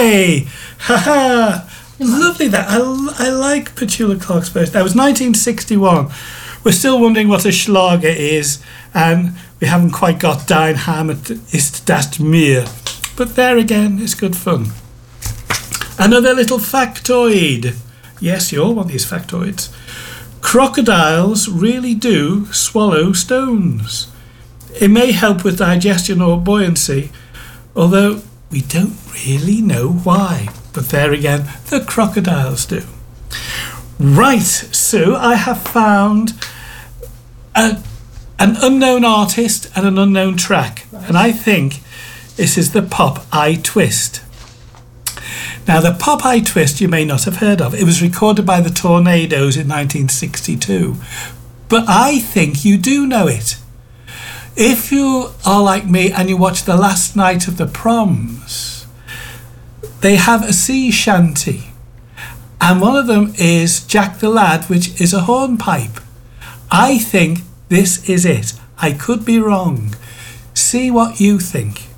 Yay! Haha! Lovely that. I like Petula Clark's version. That was 1961. We're still wondering what a Schlager is, and we haven't quite got Dein Heimat ist das Meer. But there again, it's good fun. Another little factoid. Yes, you all want these factoids. Crocodiles really do swallow stones. It may help with digestion or buoyancy, although we don't really know why. But there again, the crocodiles do. Right, so I have found an unknown artist and an unknown track. Right. And I think this is the Pop I Twist. Now, the Pop I Twist you may not have heard of. It was recorded by the Tornadoes in 1962. But I think you do know it. If you are like me and you watch The Last Night of the Proms, they have a sea shanty. And one of them is Jack the Lad, which is a hornpipe. I think this is it. I could be wrong. See what you think.